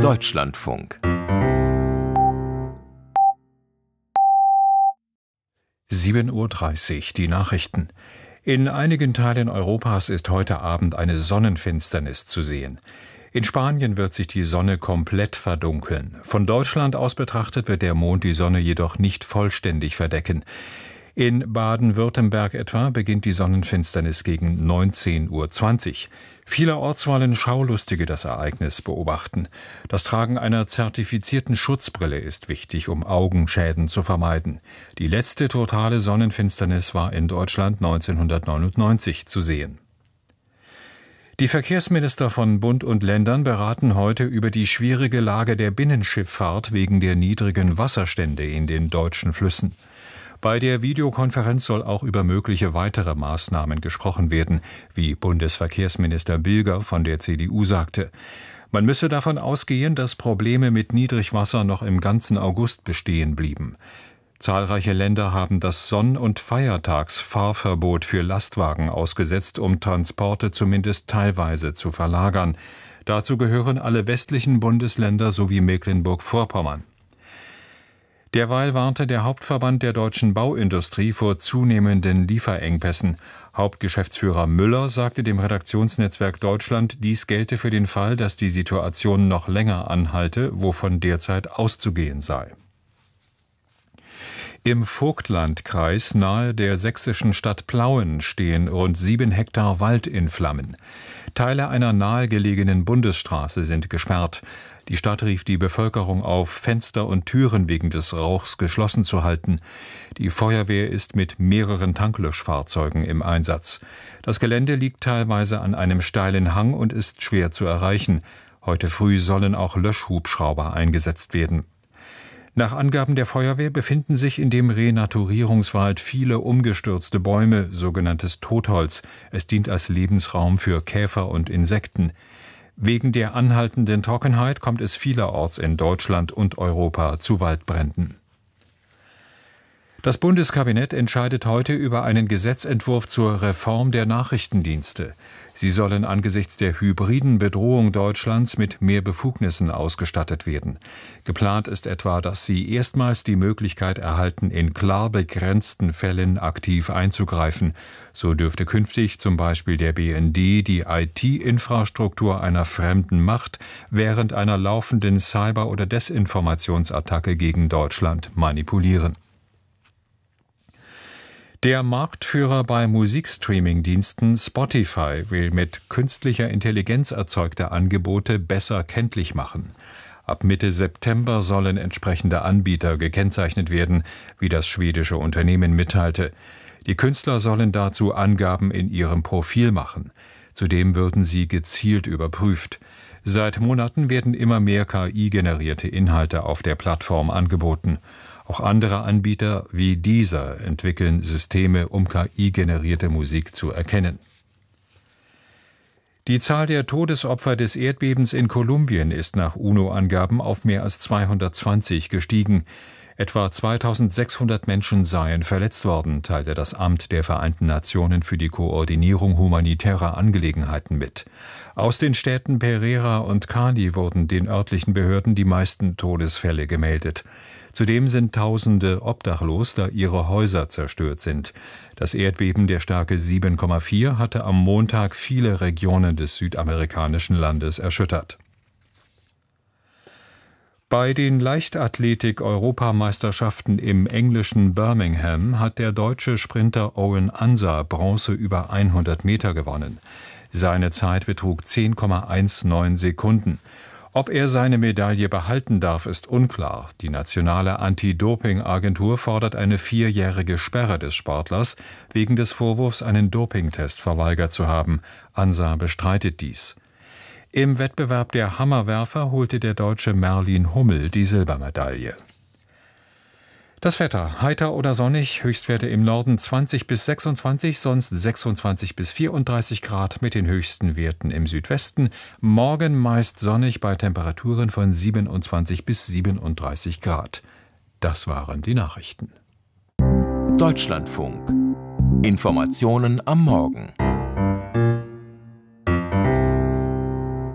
Deutschlandfunk 7:30 Uhr, die Nachrichten. In einigen Teilen Europas ist heute Abend eine Sonnenfinsternis zu sehen. In Spanien wird sich die Sonne komplett verdunkeln. Von Deutschland aus betrachtet wird der Mond die Sonne jedoch nicht vollständig verdecken. In Baden-Württemberg etwa beginnt die Sonnenfinsternis gegen 19:20 Uhr. Vielerorts wollen Schaulustige das Ereignis beobachten. Das Tragen einer zertifizierten Schutzbrille ist wichtig, um Augenschäden zu vermeiden. Die letzte totale Sonnenfinsternis war in Deutschland 1999 zu sehen. Die Verkehrsminister von Bund und Ländern beraten heute über die schwierige Lage der Binnenschifffahrt wegen der niedrigen Wasserstände in den deutschen Flüssen. Bei der Videokonferenz soll auch über mögliche weitere Maßnahmen gesprochen werden, wie Bundesverkehrsminister Bilger von der CDU sagte. Man müsse davon ausgehen, dass Probleme mit Niedrigwasser noch im ganzen August bestehen blieben. Zahlreiche Länder haben das Sonn- und Feiertagsfahrverbot für Lastwagen ausgesetzt, um Transporte zumindest teilweise zu verlagern. Dazu gehören alle westlichen Bundesländer sowie Mecklenburg-Vorpommern. Derweil warnte der Hauptverband der deutschen Bauindustrie vor zunehmenden Lieferengpässen. Hauptgeschäftsführer Müller sagte dem Redaktionsnetzwerk Deutschland, dies gelte für den Fall, dass die Situation noch länger anhalte, wovon derzeit auszugehen sei. Im Vogtlandkreis nahe der sächsischen Stadt Plauen stehen rund 7 Hektar Wald in Flammen. Teile einer nahegelegenen Bundesstraße sind gesperrt. Die Stadt rief die Bevölkerung auf, Fenster und Türen wegen des Rauchs geschlossen zu halten. Die Feuerwehr ist mit mehreren Tanklöschfahrzeugen im Einsatz. Das Gelände liegt teilweise an einem steilen Hang und ist schwer zu erreichen. Heute früh sollen auch Löschhubschrauber eingesetzt werden. Nach Angaben der Feuerwehr befinden sich in dem Renaturierungswald viele umgestürzte Bäume, sogenanntes Totholz. Es dient als Lebensraum für Käfer und Insekten. Wegen der anhaltenden Trockenheit kommt es vielerorts in Deutschland und Europa zu Waldbränden. Das Bundeskabinett entscheidet heute über einen Gesetzentwurf zur Reform der Nachrichtendienste. Sie sollen angesichts der hybriden Bedrohung Deutschlands mit mehr Befugnissen ausgestattet werden. Geplant ist etwa, dass sie erstmals die Möglichkeit erhalten, in klar begrenzten Fällen aktiv einzugreifen. So dürfte künftig zum Beispiel der BND die IT-Infrastruktur einer fremden Macht während einer laufenden Cyber- oder Desinformationsattacke gegen Deutschland manipulieren. Der Marktführer bei Musikstreaming-Diensten Spotify will mit künstlicher Intelligenz erzeugte Angebote besser kenntlich machen. Ab Mitte September sollen entsprechende Anbieter gekennzeichnet werden, wie das schwedische Unternehmen mitteilte. Die Künstler sollen dazu Angaben in ihrem Profil machen. Zudem würden sie gezielt überprüft. Seit Monaten werden immer mehr KI-generierte Inhalte auf der Plattform angeboten. Auch andere Anbieter wie Deezer entwickeln Systeme, um KI-generierte Musik zu erkennen. Die Zahl der Todesopfer des Erdbebens in Kolumbien ist nach UNO-Angaben auf mehr als 220 gestiegen. Etwa 2600 Menschen seien verletzt worden, teilte das Amt der Vereinten Nationen für die Koordinierung humanitärer Angelegenheiten mit. Aus den Städten Pereira und Cali wurden den örtlichen Behörden die meisten Todesfälle gemeldet. Zudem sind Tausende obdachlos, da ihre Häuser zerstört sind. Das Erdbeben der Stärke 7,4 hatte am Montag viele Regionen des südamerikanischen Landes erschüttert. Bei den Leichtathletik-Europameisterschaften im englischen Birmingham hat der deutsche Sprinter Owen Ansa Bronze über 100 Meter gewonnen. Seine Zeit betrug 10,19 Sekunden. Ob er seine Medaille behalten darf, ist unklar. Die nationale Anti-Doping-Agentur fordert eine 4-jährige Sperre des Sportlers wegen des Vorwurfs, einen Dopingtest verweigert zu haben. Ansa bestreitet dies. Im Wettbewerb der Hammerwerfer holte der Deutsche Merlin Hummel die Silbermedaille. Das Wetter: heiter oder sonnig, Höchstwerte im Norden 20 bis 26, sonst 26 bis 34 Grad mit den höchsten Werten im Südwesten. Morgen meist sonnig bei Temperaturen von 27 bis 37 Grad. Das waren die Nachrichten. Deutschlandfunk. Informationen am Morgen.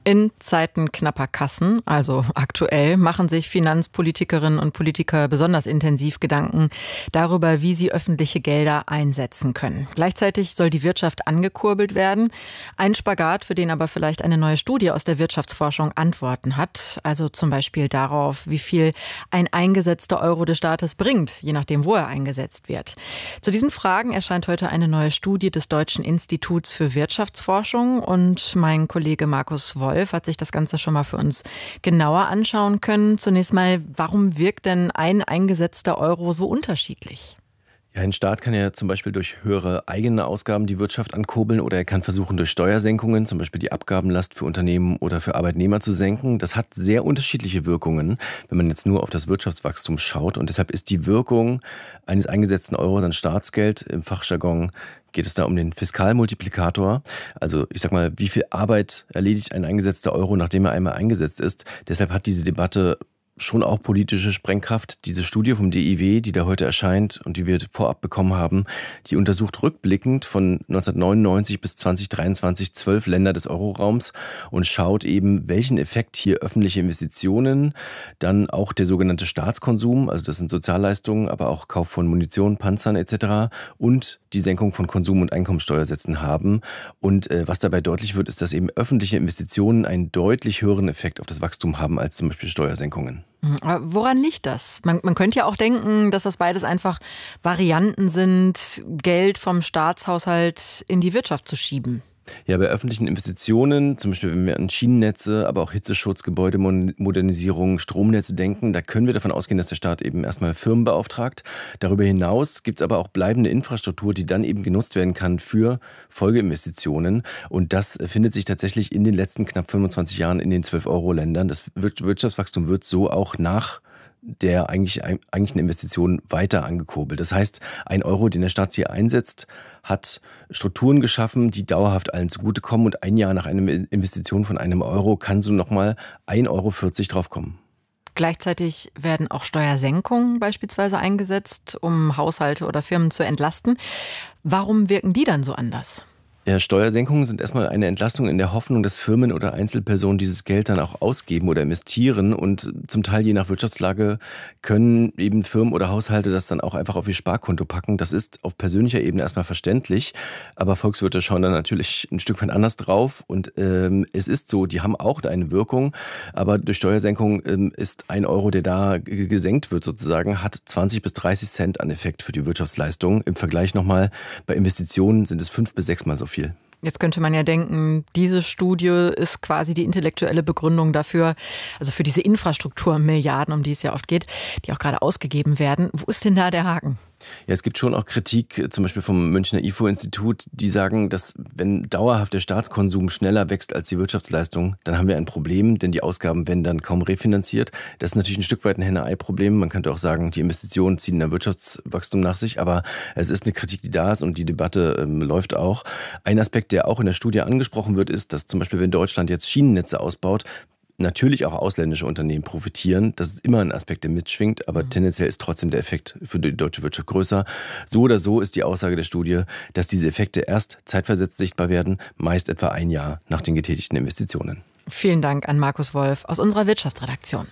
In Zeiten knapper Kassen, also aktuell, machen sich Finanzpolitikerinnen und Politiker besonders intensiv Gedanken darüber, wie sie öffentliche Gelder einsetzen können. Gleichzeitig soll die Wirtschaft angekurbelt werden. Ein Spagat, für den aber vielleicht eine neue Studie aus der Wirtschaftsforschung Antworten hat. Also zum Beispiel darauf, wie viel ein eingesetzter Euro des Staates bringt, je nachdem, wo er eingesetzt wird. Zu diesen Fragen erscheint heute eine neue Studie des Deutschen Instituts für Wirtschaftsforschung und mein Kollege Markus Wolf hat sich das Ganze schon mal für uns genauer anschauen können. Zunächst mal, warum wirkt denn ein eingesetzter Euro so unterschiedlich? Ja, ein Staat kann ja zum Beispiel durch höhere eigene Ausgaben die Wirtschaft ankurbeln oder er kann versuchen, durch Steuersenkungen, zum Beispiel die Abgabenlast für Unternehmen oder für Arbeitnehmer zu senken. Das hat sehr unterschiedliche Wirkungen, wenn man jetzt nur auf das Wirtschaftswachstum schaut. Und deshalb ist die Wirkung eines eingesetzten Euros an Staatsgeld, im Fachjargon geht es da um den Fiskalmultiplikator. Also ich sag mal, wie viel Arbeit erledigt ein eingesetzter Euro, nachdem er einmal eingesetzt ist. Deshalb hat diese Debatte schon auch politische Sprengkraft. Diese Studie vom DIW, die da heute erscheint und die wir vorab bekommen haben, die untersucht rückblickend von 1999 bis 2023 12 Länder des Euroraums und schaut eben, welchen Effekt hier öffentliche Investitionen, dann auch der sogenannte Staatskonsum, also das sind Sozialleistungen, aber auch Kauf von Munition, Panzern etc. und die Senkung von Konsum- und Einkommensteuersätzen haben. Und was dabei deutlich wird, ist, dass eben öffentliche Investitionen einen deutlich höheren Effekt auf das Wachstum haben als zum Beispiel Steuersenkungen. Aber woran liegt das? Man könnte ja auch denken, dass das beides einfach Varianten sind, Geld vom Staatshaushalt in die Wirtschaft zu schieben. Ja, bei öffentlichen Investitionen, zum Beispiel wenn wir an Schienennetze, aber auch Hitzeschutz, Gebäudemodernisierung, Stromnetze denken, da können wir davon ausgehen, dass der Staat eben erstmal Firmen beauftragt. Darüber hinaus gibt es aber auch bleibende Infrastruktur, die dann eben genutzt werden kann für Folgeinvestitionen. Und das findet sich tatsächlich in den letzten knapp 25 Jahren in den 12-Euro-Ländern. Das Wirtschaftswachstum wird so auch nach der eigentlichen Investition weiter angekurbelt. Das heißt, ein Euro, den der Staat hier einsetzt, hat Strukturen geschaffen, die dauerhaft allen zugutekommen und ein Jahr nach einer Investition von einem Euro kann so nochmal 1,40 Euro draufkommen. Gleichzeitig werden auch Steuersenkungen beispielsweise eingesetzt, um Haushalte oder Firmen zu entlasten. Warum wirken die dann so anders? Ja, Steuersenkungen sind erstmal eine Entlastung in der Hoffnung, dass Firmen oder Einzelpersonen dieses Geld dann auch ausgeben oder investieren. Und zum Teil je nach Wirtschaftslage können eben Firmen oder Haushalte das dann auch einfach auf ihr Sparkonto packen. Das ist auf persönlicher Ebene erstmal verständlich. Aber Volkswirte schauen dann natürlich ein Stück weit anders drauf. Und es ist so, die haben auch eine Wirkung. Aber durch Steuersenkung ist 1 Euro, der da gesenkt wird sozusagen, hat 20 bis 30 Cent an Effekt für die Wirtschaftsleistung. Im Vergleich nochmal, bei Investitionen sind es 5 bis 6 Mal so viel. Jetzt könnte man ja denken, diese Studie ist quasi die intellektuelle Begründung dafür, also für diese Infrastrukturmilliarden, um die es ja oft geht, die auch gerade ausgegeben werden. Wo ist denn da der Haken? Ja, es gibt schon auch Kritik, zum Beispiel vom Münchner IFO-Institut, die sagen, dass wenn dauerhaft der Staatskonsum schneller wächst als die Wirtschaftsleistung, dann haben wir ein Problem, denn die Ausgaben werden dann kaum refinanziert. Das ist natürlich ein Stück weit ein Henne-Ei-Problem. Man könnte auch sagen, die Investitionen ziehen dann Wirtschaftswachstum nach sich, aber es ist eine Kritik, die da ist und die Debatte läuft auch. Ein Aspekt, der auch in der Studie angesprochen wird, ist, dass zum Beispiel, wenn Deutschland jetzt Schienennetze ausbaut, natürlich auch ausländische Unternehmen profitieren. Das ist immer ein Aspekt, der mitschwingt, aber tendenziell ist trotzdem der Effekt für die deutsche Wirtschaft größer. So oder so ist die Aussage der Studie, dass diese Effekte erst zeitversetzt sichtbar werden, meist etwa 1 Jahr nach den getätigten Investitionen. Vielen Dank an Markus Wolf aus unserer Wirtschaftsredaktion.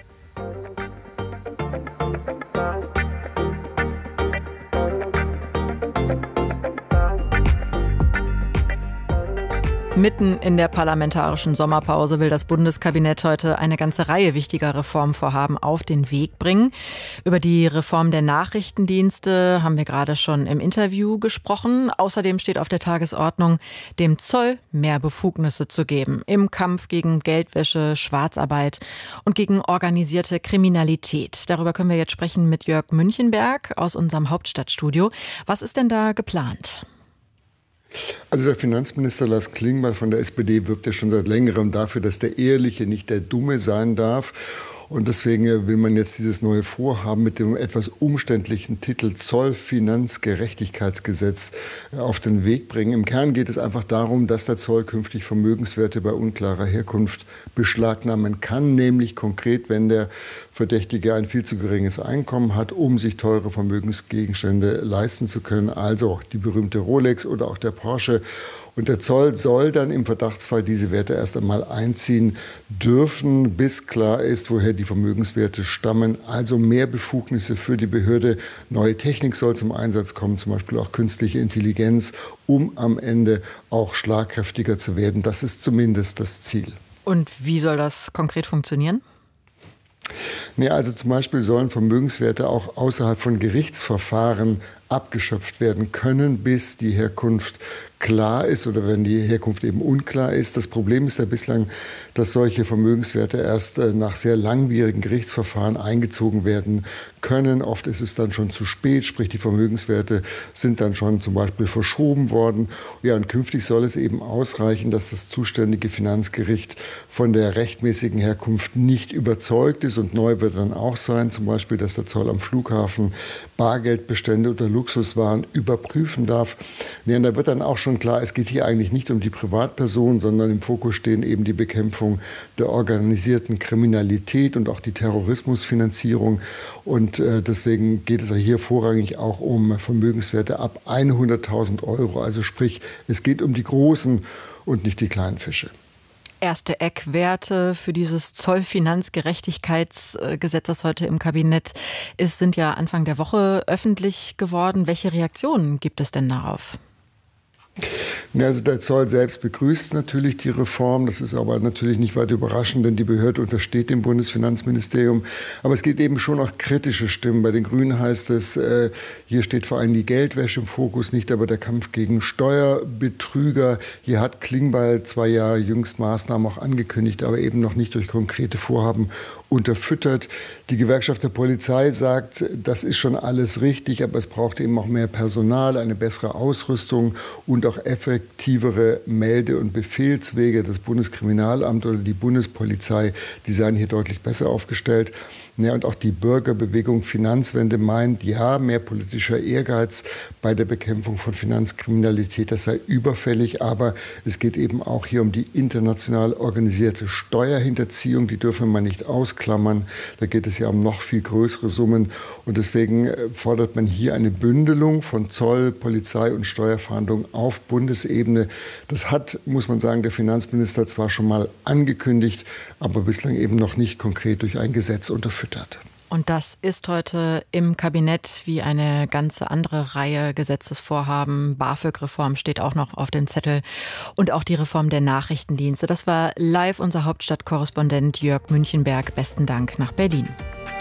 Mitten in der parlamentarischen Sommerpause will das Bundeskabinett heute eine ganze Reihe wichtiger Reformvorhaben auf den Weg bringen. Über die Reform der Nachrichtendienste haben wir gerade schon im Interview gesprochen. Außerdem steht auf der Tagesordnung, dem Zoll mehr Befugnisse zu geben im Kampf gegen Geldwäsche, Schwarzarbeit und gegen organisierte Kriminalität. Darüber können wir jetzt sprechen mit Jörg Münchenberg aus unserem Hauptstadtstudio. Was ist denn da geplant? Also der Finanzminister Lars Klingbeil von der SPD wirbt ja schon seit längerem dafür, dass der Ehrliche nicht der Dumme sein darf. Und deswegen will man jetzt dieses neue Vorhaben mit dem etwas umständlichen Titel Zollfinanzgerechtigkeitsgesetz auf den Weg bringen. Im Kern geht es einfach darum, dass der Zoll künftig Vermögenswerte bei unklarer Herkunft beschlagnahmen kann, nämlich konkret, wenn der Verdächtige ein viel zu geringes Einkommen hat, um sich teure Vermögensgegenstände leisten zu können, also die berühmte Rolex oder auch der Porsche. Und der Zoll soll dann im Verdachtsfall diese Werte erst einmal einziehen dürfen, bis klar ist, woher die Vermögenswerte stammen. Also mehr Befugnisse für die Behörde. Neue Technik soll zum Einsatz kommen, zum Beispiel auch künstliche Intelligenz, um am Ende auch schlagkräftiger zu werden. Das ist zumindest das Ziel. Und wie soll das konkret funktionieren? Nee, also zum Beispiel sollen Vermögenswerte auch außerhalb von Gerichtsverfahren abgeschöpft werden können, bis die Herkunft klar ist oder wenn die Herkunft eben unklar ist. Das Problem ist ja bislang, dass solche Vermögenswerte erst nach sehr langwierigen Gerichtsverfahren eingezogen werden können. Oft ist es dann schon zu spät, sprich die Vermögenswerte sind dann schon zum Beispiel verschoben worden. Ja, und künftig soll es eben ausreichen, dass das zuständige Finanzgericht von der rechtmäßigen Herkunft nicht überzeugt ist. Und neu wird dann auch sein, zum Beispiel, dass der Zoll am Flughafen Bargeldbestände oder Luxuswaren überprüfen darf. Ja, und da wird dann auch schon klar, es geht hier eigentlich nicht um die Privatperson, sondern im Fokus stehen eben die Bekämpfung der organisierten Kriminalität und auch die Terrorismusfinanzierung. Und deswegen geht es ja hier vorrangig auch um Vermögenswerte ab 100.000 Euro. Also sprich, es geht um die großen und nicht die kleinen Fische. Erste Eckwerte für dieses Zollfinanzgerechtigkeitsgesetz, das heute im Kabinett ist, sind ja Anfang der Woche öffentlich geworden. Welche Reaktionen gibt es denn darauf? Also der Zoll selbst begrüßt natürlich die Reform. Das ist aber natürlich nicht weiter überraschend, denn die Behörde untersteht dem Bundesfinanzministerium. Aber es gibt eben schon auch kritische Stimmen. Bei den Grünen heißt es, hier steht vor allem die Geldwäsche im Fokus, nicht aber der Kampf gegen Steuerbetrüger. Hier hat Klingbeil zwar ja jüngst Maßnahmen auch angekündigt, aber eben noch nicht durch konkrete Vorhaben unterfüttert. Die Gewerkschaft der Polizei sagt, das ist schon alles richtig, aber es braucht eben auch mehr Personal, eine bessere Ausrüstung und auch effektivere Melde- und Befehlswege. Das Bundeskriminalamt oder die Bundespolizei, die seien hier deutlich besser aufgestellt. Ja, und auch die Bürgerbewegung Finanzwende meint, ja, mehr politischer Ehrgeiz bei der Bekämpfung von Finanzkriminalität, das sei überfällig. Aber es geht eben auch hier um die international organisierte Steuerhinterziehung. Die dürfen man nicht ausklammern. Da geht es ja um noch viel größere Summen. Und deswegen fordert man hier eine Bündelung von Zoll, Polizei und Steuerfahndung auf Bundesebene. Das hat, muss man sagen, der Finanzminister zwar schon mal angekündigt, aber bislang eben noch nicht konkret durch ein Gesetz unterfüttert. Und das ist heute im Kabinett wie eine ganze andere Reihe Gesetzesvorhaben. BAföG-Reform steht auch noch auf dem Zettel und auch die Reform der Nachrichtendienste. Das war live unser Hauptstadtkorrespondent Jörg Münchenberg. Besten Dank nach Berlin.